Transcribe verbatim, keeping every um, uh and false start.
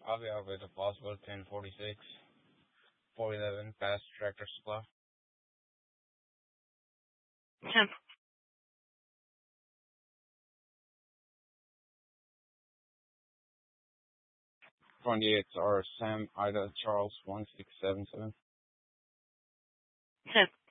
I'll be out with a possible ten forty-six, four eleven past Tractor Supply. ten. twenty-eight are Sam Ida Charles one six seven seven. ten.